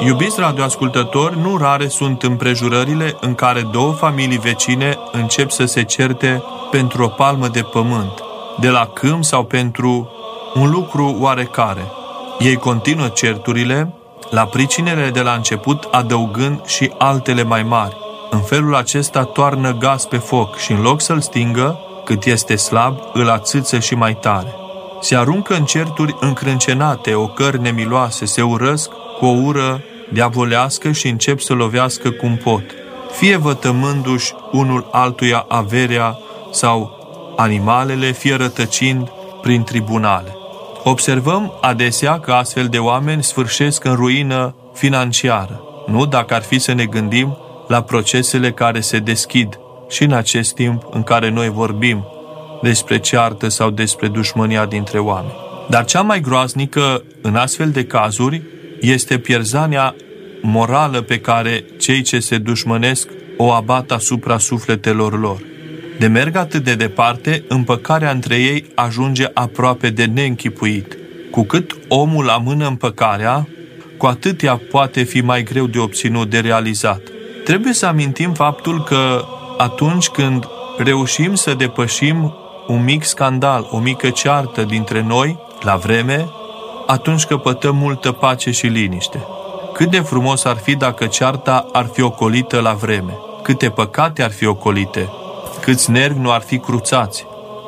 Iubiți radioascultători, nu rare sunt împrejurările în care două familii vecine încep să se certe pentru o palmă de pământ, de la câmp sau pentru un lucru oarecare. Ei continuă certurile la pricinele de la început, adăugând și altele mai mari. În felul acesta toarnă gaz pe foc și în loc să-l stingă, cât este slab, îl ațâță și mai tare. Se aruncă în certuri încrâncenate, ocări nemiloase, se urăsc cu o ură diavolească și încep să lovească cum pot, fie vătămându-și unul altuia averea sau animalele, fie rătăcind prin tribunale. Observăm adesea că astfel de oameni sfârșesc în ruină financiară, nu dacă ar fi să ne gândim la procesele care se deschid și în acest timp în care noi vorbim despre ceartă sau despre dușmânia dintre oameni. Dar cea mai groaznică în astfel de cazuri este pierzania morală pe care cei ce se dușmănesc o abat asupra sufletelor lor. De merg atât de departe, împăcarea între ei ajunge aproape de neînchipuit. Cu cât omul amână împăcarea, cu atât ea poate fi mai greu de obținut, de realizat. Trebuie să amintim faptul că atunci când reușim să depășim un mic scandal, o mică ceartă dintre noi, la vreme, atunci căpătăm multă pace și liniște. Cât de frumos ar fi dacă cearta ar fi ocolită la vreme, câte păcate ar fi ocolite, câți nervi nu ar fi cruțați.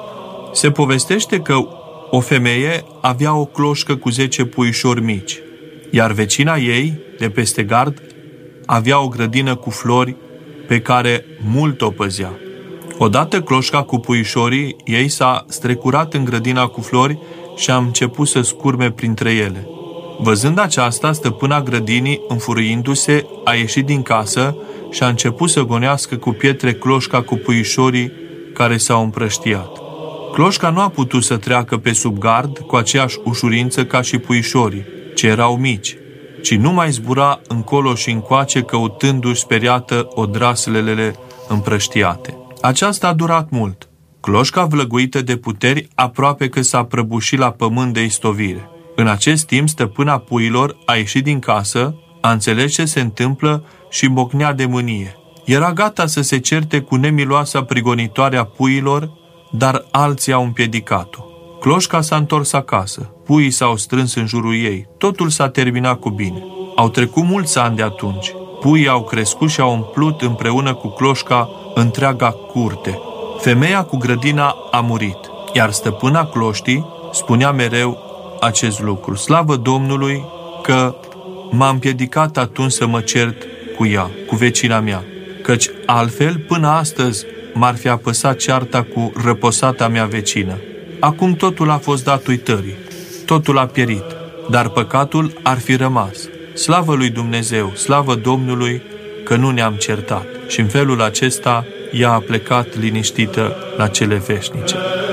Se povestește că o femeie avea o cloșcă cu 10 puișori mici, iar vecina ei, de peste gard, avea o grădină cu flori pe care mult o păzea. Odată cloșca cu puișorii ei s-a strecurat în grădina cu flori și a început să scurme printre ele. Văzând aceasta, stăpâna grădinii, înfuriindu-se, a ieșit din casă și a început să gonească cu pietre cloșca cu puișorii care s-au împrăștiat. Cloșca nu a putut să treacă pe sub gard cu aceeași ușurință ca și puișorii, ce erau mici, ci nu mai zbura încolo și încoace căutându-și speriată odraslele împrăștiate. Aceasta a durat mult. Cloșca, vlăguită de puteri, aproape că s-a prăbușit la pământ de istovire. În acest timp, stăpâna puilor a ieșit din casă, a înțeles ce se întâmplă și bocnea de mânie. Era gata să se certe cu nemiloasa prigonitoare a puilor, dar alții au împiedicat-o. Cloșca s-a întors acasă, puii s-au strâns în jurul ei, totul s-a terminat cu bine. Au trecut mulți ani de atunci. Puii au crescut și au umplut împreună cu cloșca întreaga curte. Femeia cu grădina a murit, iar stăpâna cloștii spunea mereu acest lucru: slavă Domnului că m-a împiedicat atunci să mă cert cu ea, cu vecina mea, căci altfel până astăzi m-ar fi apăsat cearta cu răposata mea vecină. Acum totul a fost dat uitării, totul a pierit, dar păcatul ar fi rămas. Slavă lui Dumnezeu, slavă Domnului că nu ne-am certat. Și în felul acesta ea a plecat liniștită la cele veșnice.